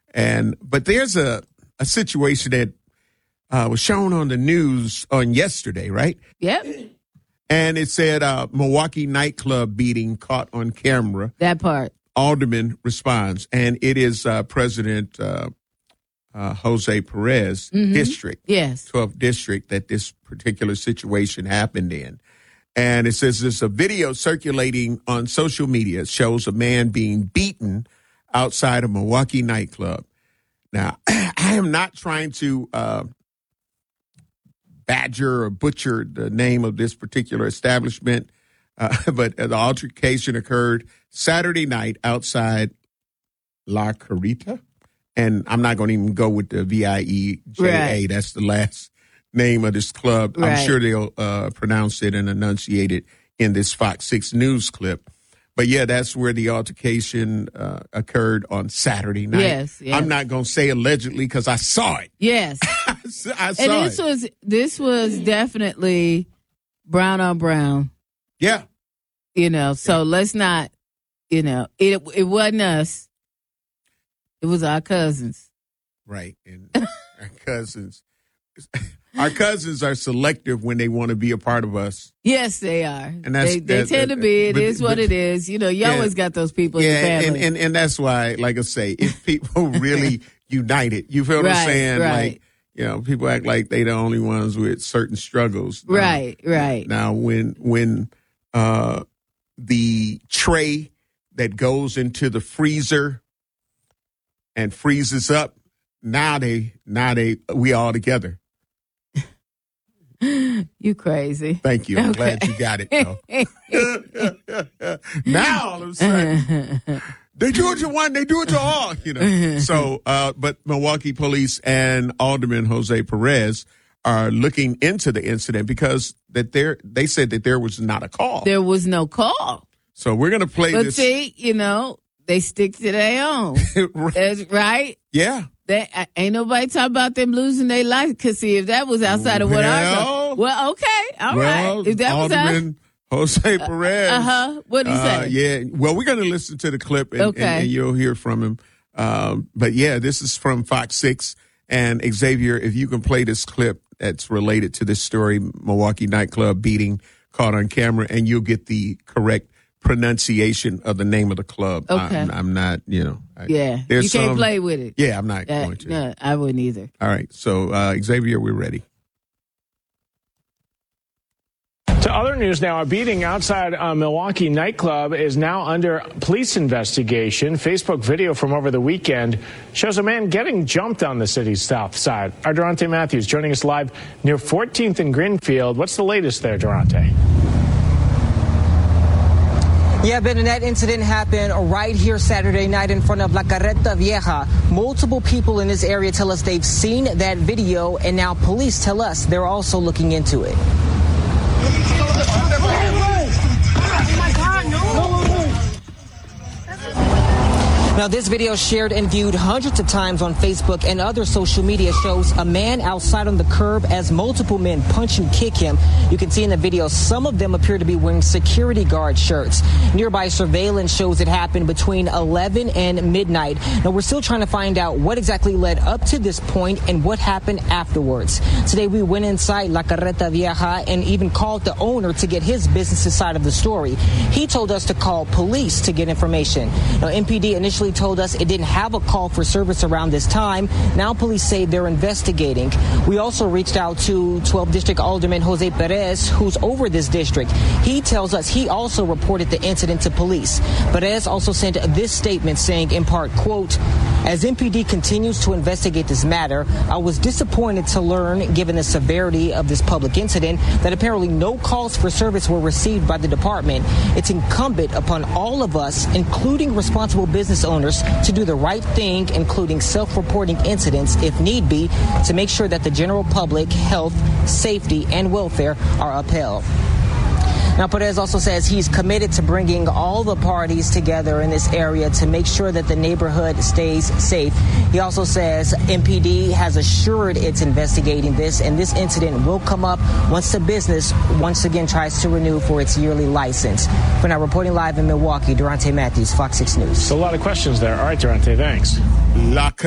But there's a situation that was shown on the news on yesterday, right? Yep. And it said Milwaukee nightclub beating caught on camera. That part. Alderman responds, and it is President Jose Perez district, yes, 12th district that this particular situation happened in. And it says there's a video circulating on social media. It shows a man being beaten outside a Milwaukee nightclub. Now, I am not trying to badger or butcher the name of this particular establishment, but the altercation occurred Saturday night outside La Carita. And I'm not going to even go with the VIEJA. Right. That's the last name of this club. Right. I'm sure they'll pronounce it and enunciate it in this Fox 6 News clip. But, yeah, that's where the altercation occurred on Saturday night. Yes. I'm not going to say allegedly because I saw it. Yes. I saw and this was definitely brown on brown. Yeah. So let's not, it wasn't us. It was our cousins. Right. And our cousins. Our cousins are selective when they want to be a part of us. Yes, they are. And they tend to be. It is what it is. You always got those people in your family. And that's why, like I say, if people really united, you feel what I'm saying? Right. Like, people act like they the only ones with certain struggles. Right. Now, when the tray that goes into the freezer and freezes up, now we all together. You crazy. Thank you. I'm glad you got it, though. Now, all of a sudden, they do it to one, they do it to all, So, but Milwaukee police and Alderman Jose Perez are looking into the incident because they said that there was not a call. There was no call. So we're going to play this. But see, they stick to their own. Right? Yeah. Ain't nobody talking about them losing their life. Because, see, if that was outside of what I know. Well, okay. All right. If that Alderman Jose Perez. What did he say? Yeah. Well, we're going to listen to the clip and you'll hear from him. But, yeah, this is from Fox 6. And, Xavier, if you can play this clip that's related to this story, Milwaukee nightclub beating caught on camera, and you'll get the correct pronunciation of the name of the club. Okay. I'm not, Yeah. You can't play with it. Yeah, I'm not going to. No, I wouldn't either. All right. So, Xavier, we're ready. To other news now, a beating outside a Milwaukee nightclub is now under police investigation. Facebook video from over the weekend shows a man getting jumped on the city's south side. Our Durante Matthews joining us live near 14th and Greenfield. What's the latest there, Durante? Yeah, Ben, and that incident happened right here Saturday night in front of La Carreta Vieja. Multiple people in this area tell us they've seen that video, and now police tell us they're also looking into it. Now, this video shared and viewed hundreds of times on Facebook and other social media shows a man outside on the curb as multiple men punch and kick him. You can see in the video some of them appear to be wearing security guard shirts. Nearby surveillance shows it happened between 11 and midnight. Now, we're still trying to find out what exactly led up to this point and what happened afterwards. Today, we went inside La Carreta Vieja and even called the owner to get his business side of the story. He told us to call police to get information. Now, MPD initially told us it didn't have a call for service around this time. Now police say they're investigating. We also reached out to 12th District Alderman Jose Perez, who's over this district. He tells us he also reported the incident to police. Perez also sent this statement saying, in part, quote, "As MPD continues to investigate this matter, I was disappointed to learn, given the severity of this public incident, that apparently no calls for service were received by the department. It's incumbent upon all of us, including responsible business owners, to do the right thing, including self-reporting incidents if need be, to make sure that the general public health, safety, and welfare are upheld." Now, Perez also says he's committed to bringing all the parties together in this area to make sure that the neighborhood stays safe. He also says MPD has assured it's investigating this, and this incident will come up once the business once again tries to renew for its yearly license. For now, reporting live in Milwaukee, Durante Matthews, Fox 6 News. A lot of questions there. All right, Durante, thanks.